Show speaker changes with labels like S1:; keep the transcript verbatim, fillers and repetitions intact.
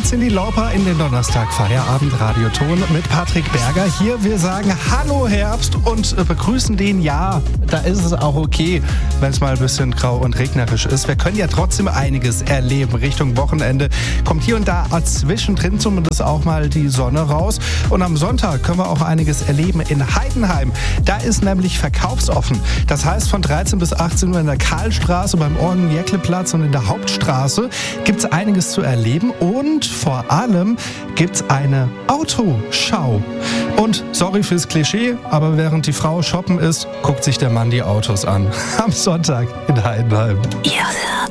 S1: Cindy Lauper in den Donnerstag Feierabend Radioton mit Patrick Berger. Hier wir sagen Hallo Herbst und begrüßen den. Ja, da ist es auch okay, wenn es mal ein bisschen grau und regnerisch ist. Wir können ja trotzdem einiges erleben. Richtung Wochenende kommt hier und da zwischendrin zumindest auch mal die Sonne raus. Und am Sonntag können wir auch einiges erleben in Heidenheim. Da ist nämlich verkaufsoffen. Das heißt, von dreizehn bis achtzehn Uhr in der Karlstraße, beim Orgen-Jäckle-Platz und in der Hauptstraße gibt es einiges zu erleben. Und vor allem gibt es eine Autoschau. Und sorry fürs Klischee, aber während die Frau shoppen ist, guckt sich der Mann die Autos an. Am Sonntag in Heidenheim.
S2: Ihr